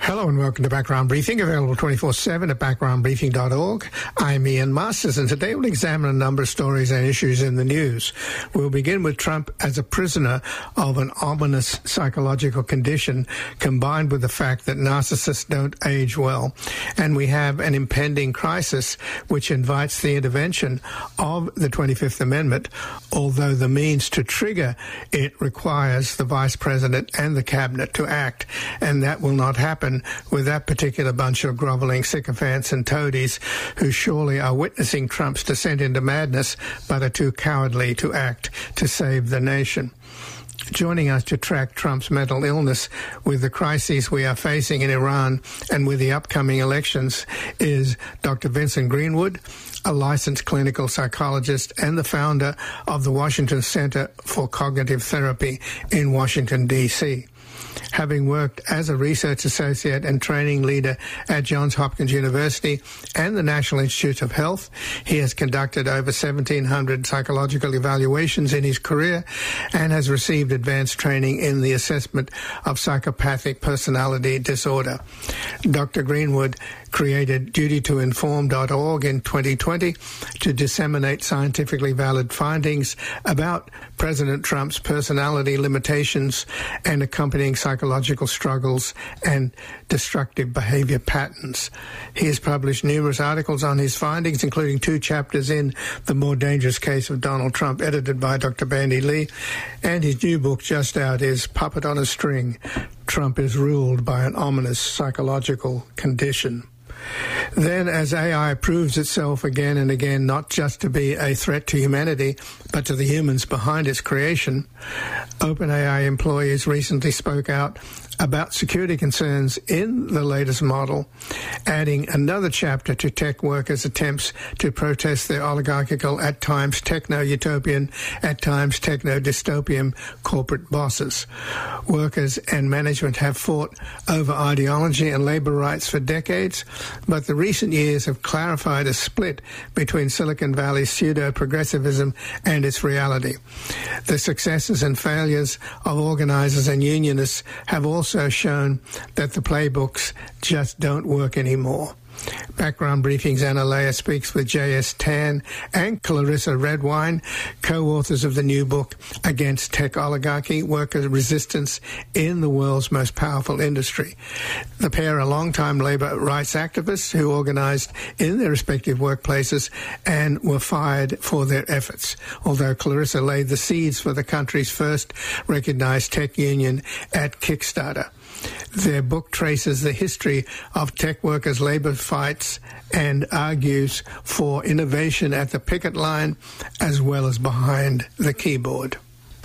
Hello and welcome to Background Briefing, available 24/7 at backgroundbriefing.org. I'm Ian Masters, and today we'll examine a number of stories and issues in the news. We'll begin with Trump as a prisoner of an ominous psychological condition combined with the fact that narcissists don't age well. And we have an impending crisis which invites the intervention of the 25th Amendment, although the means to trigger it requires the Vice President and the Cabinet to act, and that will not happen with that particular bunch of groveling sycophants and toadies who surely are witnessing Trump's descent into madness but are too cowardly to act to save the nation. Joining us to track Trump's mental illness with the crises we are facing in Iran and with the upcoming elections is Dr. Vincent Greenwood, a licensed clinical psychologist and the founder of the Washington Center for Cognitive Therapy in Washington, D.C. Having worked as a research associate and training leader at Johns Hopkins University and the National Institute of Health, he has conducted over 1,700 psychological evaluations in his career and has received advanced training in the assessment of psychopathic personality disorder. Dr. Greenwood created dutytoinform.org in 2020 to disseminate scientifically valid findings about President Trump's personality limitations and accompanying psychological struggles and destructive behavior patterns. He has published numerous articles on his findings, including 2 chapters in The More Dangerous Case of Donald Trump, edited by Dr. Bandy Lee, and his new book just out is Puppet on a String, Trump is Ruled by an Ominous Psychological Condition. Then, as AI proves itself again and again not just to be a threat to humanity, but to the humans behind its creation, OpenAI employees recently spoke out about security concerns in the latest model, adding another chapter to tech workers' attempts to protest their oligarchical, at times techno-utopian, at times techno-dystopian corporate bosses. Workers and management have fought over ideology and labor rights for decades, but the recent years have clarified a split between Silicon Valley's pseudo-progressivism and its reality. The successes and failures of organizers and unionists have also shown that the playbooks just don't work anymore. Background Briefing's Anna Leah speaks with J.S. Tan and Clarissa Redwine, co-authors of the new book, Against Tech Oligarchy, Worker Resistance in the World's Most Powerful Industry. The pair are longtime labor rights activists who organized in their respective workplaces and were fired for their efforts, although Clarissa laid the seeds for the country's first recognized tech union at Kickstarter. Their book traces the history of tech workers' labor fights and argues for innovation at the picket line as well as behind the keyboard.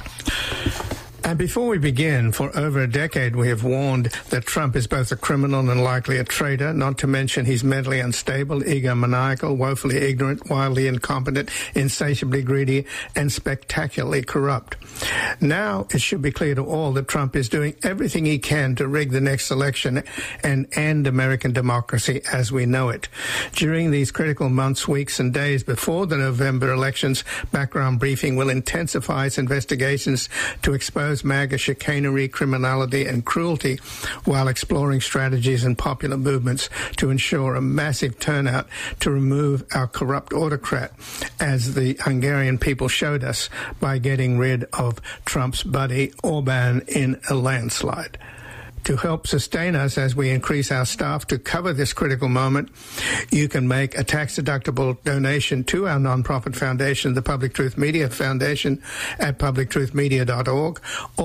And before we begin, for over a decade we have warned that Trump is both a criminal and likely a traitor, not to mention he's mentally unstable, egomaniacal, woefully ignorant, wildly incompetent, insatiably greedy, and spectacularly corrupt. Now it should be clear to all that Trump is doing everything he can to rig the next election and end American democracy as we know it. During these critical months, weeks, and days before the November elections, Background Briefing will intensify its investigations to expose MAGA chicanery, criminality, and cruelty while exploring strategies and popular movements to ensure a massive turnout to remove our corrupt autocrat, as the Hungarian people showed us by getting rid of Trump's buddy Orban in a landslide. To help sustain us as we increase our staff to cover this critical moment, you can make a tax-deductible donation to our nonprofit foundation, the Public Truth Media Foundation, at publictruthmedia.org,